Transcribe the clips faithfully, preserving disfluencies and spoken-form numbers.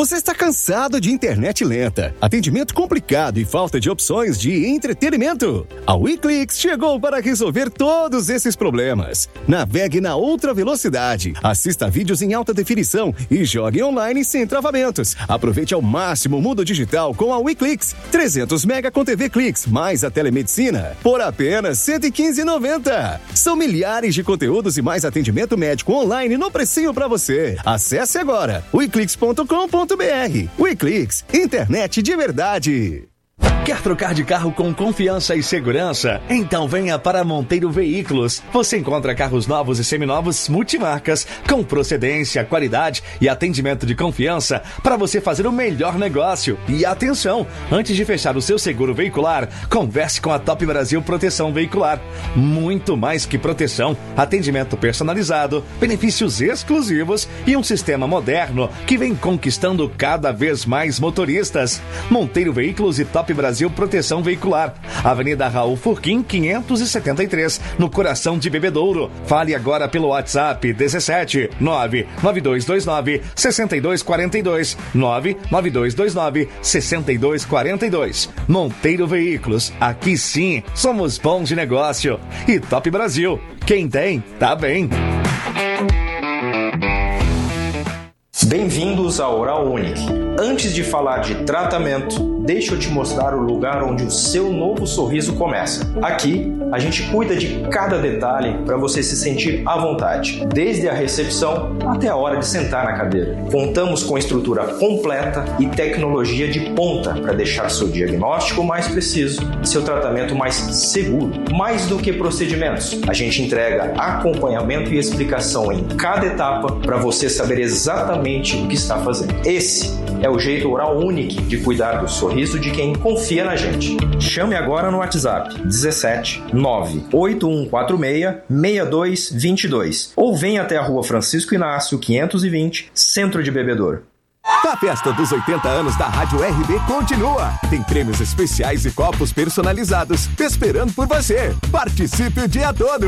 Você está cansado de internet lenta, atendimento complicado e falta de opções de entretenimento? A WeClix chegou para resolver todos esses problemas. Navegue na outra velocidade, assista vídeos em alta definição e jogue online sem travamentos. Aproveite ao máximo o mundo digital com a WeClix. trezentos mega com T V Clix, mais a telemedicina, por apenas cento e quinze reais e noventa centavos. São milhares de conteúdos e mais atendimento médico online no precinho para você. Acesse agora weclix ponto com ponto br. WeClix, internet de verdade. Quer trocar de carro com confiança e segurança? Então venha para Monteiro Veículos. Você encontra carros novos e seminovos multimarcas, com procedência, qualidade e atendimento de confiança para você fazer o melhor negócio. E atenção, antes de fechar o seu seguro veicular, converse com a Top Brasil Proteção Veicular. Muito mais que proteção, atendimento personalizado, benefícios exclusivos e um sistema moderno que vem conquistando cada vez mais motoristas. Monteiro Veículos e Top Brasil Proteção Veicular, Avenida Raul Furquim, quinhentos e setenta e três, no coração de Bebedouro. Fale agora pelo WhatsApp dezessete nove nove dois dois nove seis dois quatro dois, nove nove dois dois nove seis dois quatro dois. Monteiro Veículos, aqui sim, somos bons de negócio. E Top Brasil, quem tem, tá bem. Bem-vindos ao Oral Unique. Antes de falar de tratamento, deixa eu te mostrar o lugar onde o seu novo sorriso começa. Aqui, a gente cuida de cada detalhe para você se sentir à vontade, desde a recepção até a hora de sentar na cadeira. Contamos com estrutura completa e tecnologia de ponta para deixar seu diagnóstico mais preciso e seu tratamento mais seguro. Mais do que procedimentos, a gente entrega acompanhamento e explicação em cada etapa para você saber exatamente o que está fazendo. Esse é o jeito Oral Unique de cuidar do sorriso de quem confia na gente. Chame agora no WhatsApp dezessete nove oito um quatro seis seis dois dois dois ou venha até a Rua Francisco Inácio quinhentos e vinte, Centro de Bebedouro. A festa dos oitenta anos da Rádio R B continua. Tem prêmios especiais e copos personalizados esperando por você. Participe o dia todo.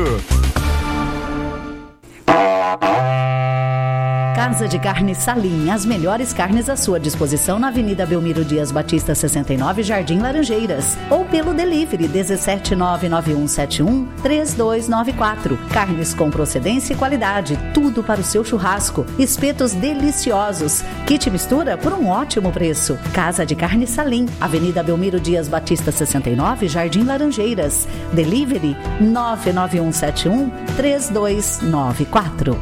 Casa de Carne Salim, as melhores carnes à sua disposição na Avenida Belmiro Dias Batista sessenta e nove, Jardim Laranjeiras, ou pelo delivery dezessete nove nove um sete um três dois nove quatro. Carnes com procedência e qualidade, tudo para o seu churrasco. Espetos deliciosos, kit mistura por um ótimo preço. Casa de Carne Salim, Avenida Belmiro Dias Batista sessenta e nove, Jardim Laranjeiras. Delivery nove nove um sete um três dois nove quatro.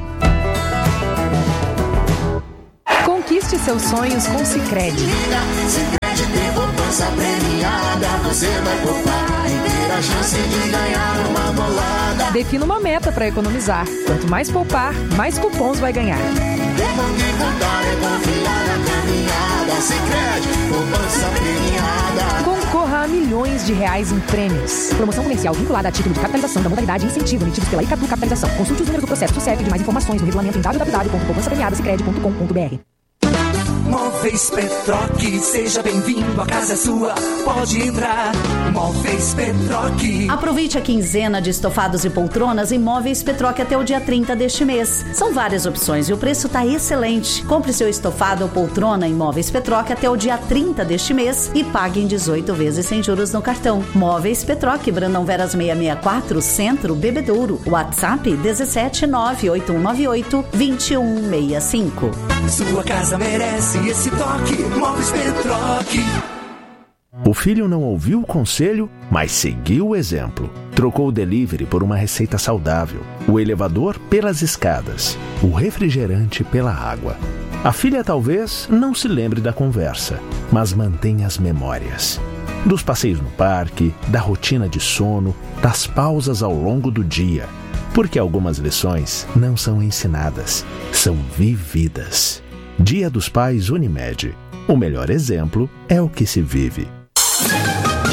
Conquiste seus sonhos com Sicredi. Sicredi tem poupança premiada. Você vai poupar e ter a chance de ganhar uma bolada. Defina uma meta para economizar. Quanto mais poupar, mais cupons vai ganhar. É bom de contar, é confiar na caminhada. Sicredi, poupança premiada. Concorra a milhões de reais em prêmios. Promoção comercial vinculada a título de capitalização da modalidade incentivo emitidos pela Icatu Capitalização. Consulte os números do processo do C E F e de mais informações no regulamento em w w w ponto poupança premiada sicredi ponto com ponto b r. Móveis Petroc, seja bem-vindo, a casa é sua, pode entrar. Móveis Petroc. Aproveite a quinzena de estofados e poltronas em Móveis Petroc até o dia trinta deste mês. São várias opções e o preço está excelente. Compre seu estofado ou poltrona em Móveis Petroc até o dia trinta deste mês e pague em dezoito vezes sem juros no cartão. Móveis Petroc, Brandão Veras seiscentos e sessenta e quatro, Centro, Bebedouro. WhatsApp dezessete nove oito um nove oito dois um seis cinco. Sua casa merece esse toque, Móveis Petroc. O filho não ouviu o conselho, mas seguiu o exemplo. Trocou o delivery por uma receita saudável, o elevador pelas escadas, o refrigerante pela água. A filha talvez não se lembre da conversa, mas mantém as memórias. Dos passeios no parque, da rotina de sono, das pausas ao longo do dia. Porque algumas lições não são ensinadas, são vividas. Dia dos Pais Unimed. O melhor exemplo é o que se vive. Aqui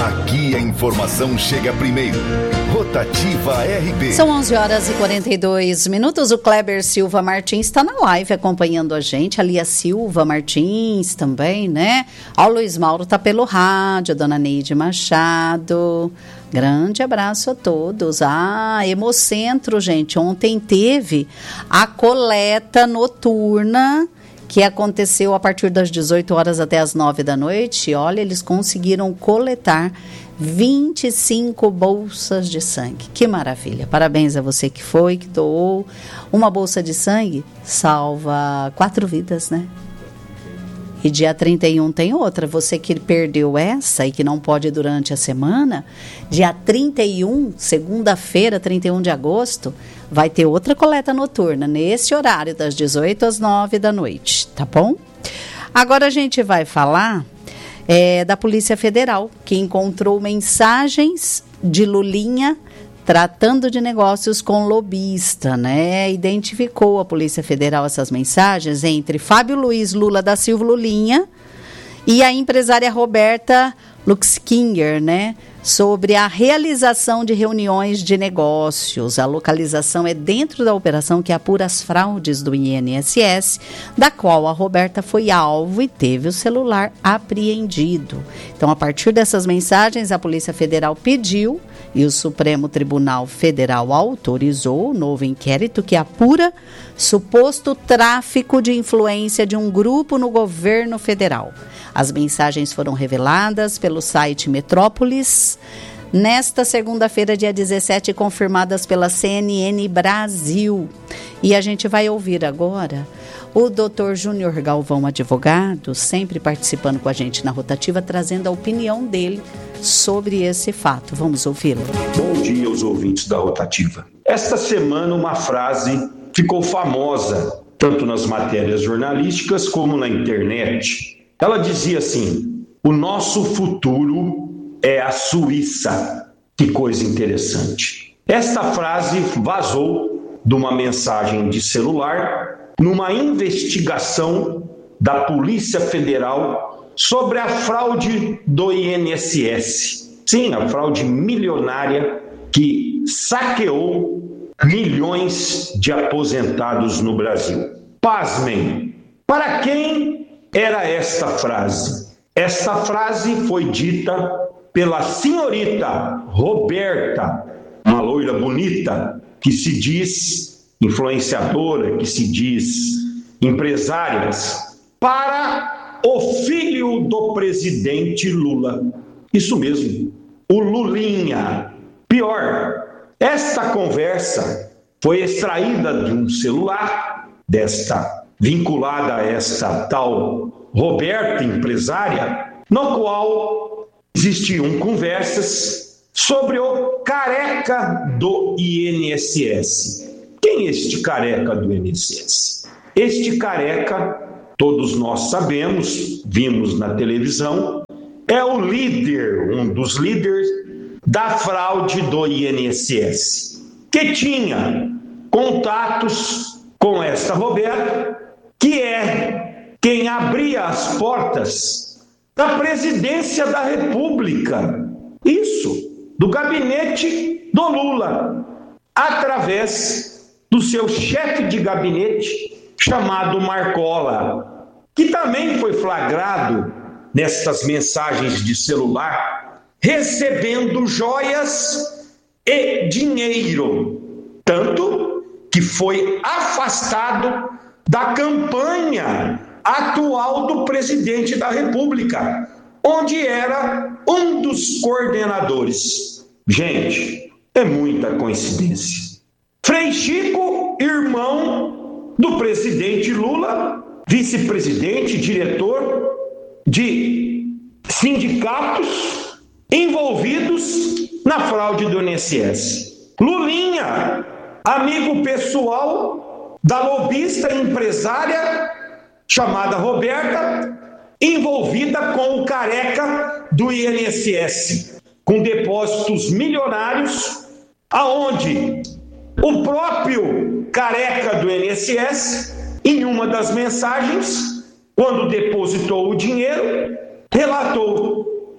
Aqui a informação chega primeiro. Rotativa R B. São onze horas e quarenta e dois minutos. O Kleber Silva Martins está na live acompanhando a gente. A Lia Silva Martins também, né? Ó, o Luiz Mauro tá pelo rádio. A dona Neide Machado. Grande abraço a todos. Ah, Hemocentro, gente. Ontem teve a coleta noturna que aconteceu a partir das dezoito horas até as nove da noite. Olha, eles conseguiram coletar vinte e cinco bolsas de sangue. Que maravilha. Parabéns a você que foi, que doou. Uma bolsa de sangue salva quatro vidas, né? E dia trinta e um tem outra. Você que perdeu essa e que não pode ir durante a semana, dia trinta e um, segunda-feira, trinta e um de agosto, vai ter outra coleta noturna, nesse horário, das dezoito às nove da noite, tá bom? Agora a gente vai falar é, da Polícia Federal, que encontrou mensagens de Lulinha tratando de negócios com lobista, né? Identificou a Polícia Federal essas mensagens entre Fábio Luiz Lula da Silva Lulinha e a empresária Roberta Luxkinger, né? Sobre a realização de reuniões de negócios. A localização é dentro da operação que apura as fraudes do I N S S, da qual a Roberta foi alvo e teve o celular apreendido. Então, a partir dessas mensagens, a Polícia Federal pediu e o Supremo Tribunal Federal autorizou o novo inquérito que apura suposto tráfico de influência de um grupo no governo federal. As mensagens foram reveladas pelo site Metrópolis nesta segunda-feira, dia dezessete, confirmadas pela C N N Brasil. E a gente vai ouvir agora o doutor Júnior Galvão, advogado, sempre participando com a gente na Rotativa, trazendo a opinião dele sobre esse fato. Vamos ouvi-lo. Bom dia aos ouvintes da Rotativa. Esta semana uma frase ficou famosa, tanto nas matérias jornalísticas como na internet. Ela dizia assim: o nosso futuro é a Suíça. Que coisa interessante. Esta frase vazou de uma mensagem de celular numa investigação da Polícia Federal sobre a fraude do I N S S. Sim, a fraude milionária que saqueou milhões de aposentados no Brasil. Pasmem, para quem era esta frase? Esta frase foi dita pela senhorita Roberta, uma loira bonita, que se diz influenciadora, que se diz empresárias, para o filho do presidente Lula. Isso mesmo, o Lulinha. Pior, esta conversa foi extraída de um celular desta, vinculada a esta tal Roberta, empresária, no qual existiam conversas sobre o careca do I N S S. Quem é este careca do I N S S? Este careca, todos nós sabemos, vimos na televisão, é o líder, um dos líderes da fraude do I N S S, que tinha contatos com esta Roberta, que é quem abria as portas da presidência da República. Isso, do gabinete do Lula, através do seu chefe de gabinete, chamado Marcola, que também foi flagrado nestas mensagens de celular, recebendo joias e dinheiro, tanto que foi afastado da campanha atual do presidente da República, onde era um dos coordenadores. Gente, é muita coincidência. Frei Chico, irmão do presidente Lula, vice-presidente, diretor de sindicatos envolvidos na fraude do I N S S. Lulinha, amigo pessoal da lobista empresária chamada Roberta, envolvida com o careca do I N S S, com depósitos milionários, aonde o próprio careca do I N S S, em uma das mensagens, quando depositou o dinheiro, relatou: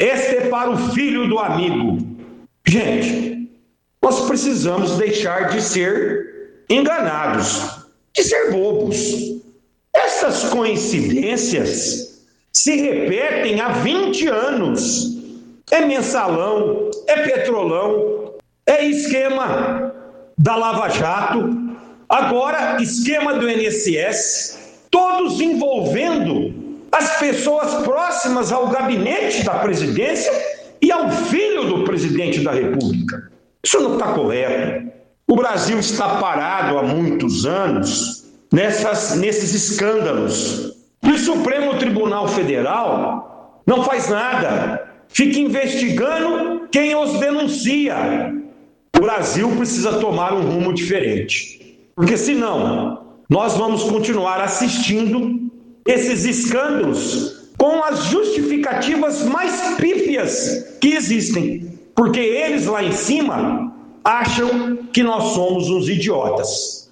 esta é para o filho do amigo. Gente, nós precisamos deixar de ser enganados, de ser bobos. Essas coincidências se repetem há vinte anos. É mensalão, é petrolão, é esquema da Lava Jato, agora esquema do I N S S, todos envolvendo as pessoas próximas ao gabinete da presidência e ao filho do presidente da República. Isso não está correto. O Brasil está parado há muitos anos nessas, nesses escândalos. E o Supremo Tribunal Federal não faz nada, fica investigando quem os denuncia. O Brasil precisa tomar um rumo diferente, porque senão nós vamos continuar assistindo esses escândalos com as justificativas mais pífias que existem, porque eles lá em cima acham que nós somos uns idiotas.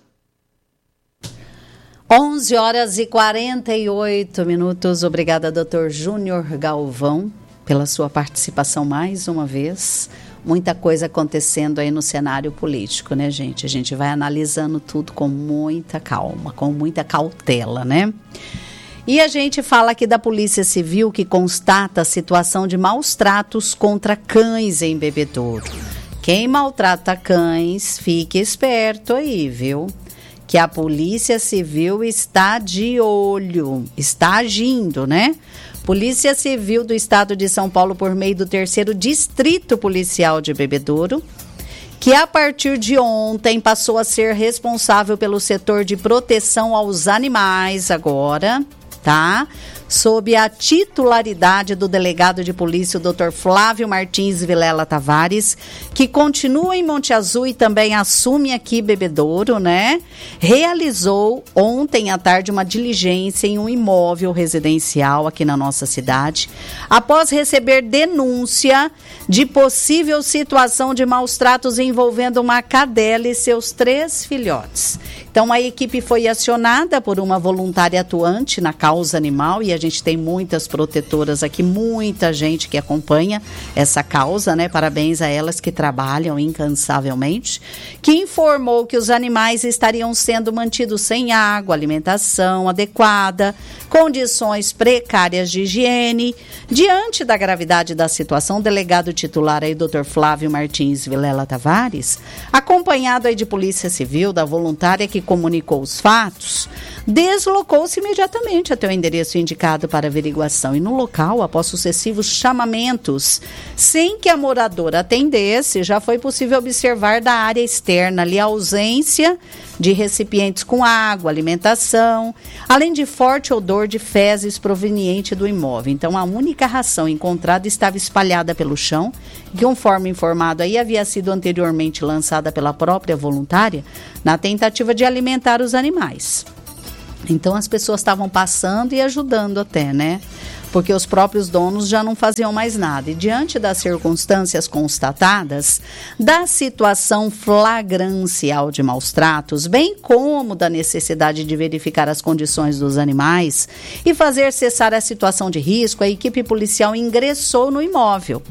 onze horas e quarenta e oito minutos. Obrigada, doutor Júnior Galvão, pela sua participação mais uma vez. Muita coisa acontecendo aí no cenário político, né, gente? A gente vai analisando tudo com muita calma, com muita cautela, né? E a gente fala aqui da Polícia Civil, que constata a situação de maus tratos contra cães em Bebedouro. Quem maltrata cães, fique esperto aí, viu? Que a Polícia Civil está de olho, está agindo, né? Polícia Civil do Estado de São Paulo, por meio do terceiro Distrito Policial de Bebedouro, que a partir de ontem passou a ser responsável pelo setor de proteção aos animais agora, tá? Sob a titularidade do delegado de polícia, o doutor Flávio Martins Vilela Tavares, que continua em Monte Azul e também assume aqui Bebedouro, né? Realizou ontem à tarde uma diligência em um imóvel residencial aqui na nossa cidade, após receber denúncia de possível situação de maus tratos envolvendo uma cadela e seus três filhotes. Então, a equipe foi acionada por uma voluntária atuante na causa animal e a gente tem muitas protetoras aqui, muita gente que acompanha essa causa, né? Parabéns a elas que trabalham incansavelmente, que informou que os animais estariam sendo mantidos sem água, alimentação adequada, condições precárias de higiene. Diante da gravidade da situação, o delegado titular aí, doutor Flávio Martins Vilela Tavares, acompanhado aí de Polícia Civil, da voluntária que comunicou os fatos, deslocou-se imediatamente até o endereço indicado para averiguação e no local, após sucessivos chamamentos, sem que a moradora atendesse, já foi possível observar da área externa ali a ausência de recipientes com água, alimentação, além de forte odor de fezes proveniente do imóvel. Então, a única ração encontrada estava espalhada pelo chão, que, conforme informado aí, havia sido anteriormente lançada pela própria voluntária na tentativa de alimentar os animais. Então, as pessoas estavam passando e ajudando até, né? Porque os próprios donos já não faziam mais nada. E diante das circunstâncias constatadas, da situação flagrancial de maus tratos, bem como da necessidade de verificar as condições dos animais e fazer cessar a situação de risco, a equipe policial ingressou no imóvel.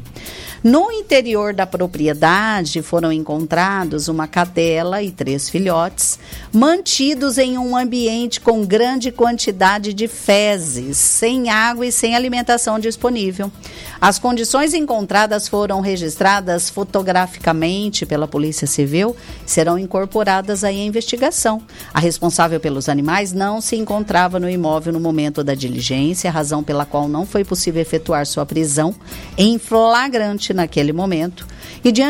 No interior da propriedade foram encontrados uma cadela e três filhotes, mantidos em um ambiente com grande quantidade de fezes, sem água e sem alimentação disponível. As condições encontradas foram registradas fotograficamente pela Polícia Civil, serão incorporadas aí à investigação. A responsável pelos animais não se encontrava no imóvel no momento da diligência, razão pela qual não foi possível efetuar sua prisão em flagrante naquele momento. E diante